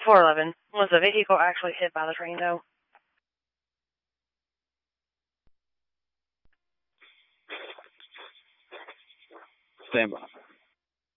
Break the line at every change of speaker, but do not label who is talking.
411. Was the vehicle actually hit by the train, though?
Stand by.